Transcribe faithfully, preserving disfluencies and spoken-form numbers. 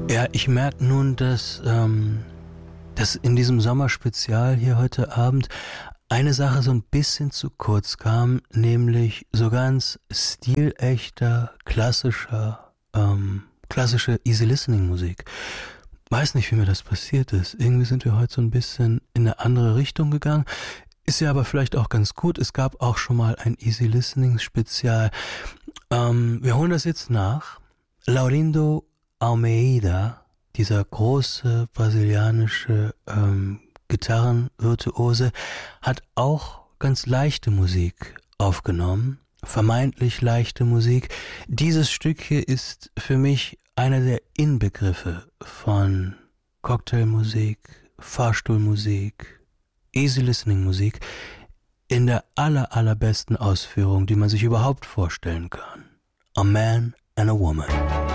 Ja, ich merke nun, dass, ähm, dass in diesem Sommerspezial hier heute Abend eine Sache so ein bisschen zu kurz kam, nämlich so ganz stilechter, klassischer, ähm, klassische Easy-Listening-Musik. Weiß nicht, wie mir das passiert ist. Irgendwie sind wir heute so ein bisschen in eine andere Richtung gegangen. Ist ja aber vielleicht auch ganz gut. Es gab auch schon mal ein Easy-Listening-Spezial. Ähm, wir holen das jetzt nach. Laurindo Almeida, dieser große brasilianische ähm, Gitarrenvirtuose, hat auch ganz leichte Musik aufgenommen, vermeintlich leichte Musik. Dieses Stück hier ist für mich einer der Inbegriffe von Cocktailmusik, Fahrstuhlmusik, Easy-Listening-Musik in der aller, allerbesten Ausführung, die man sich überhaupt vorstellen kann. A Man and a Woman.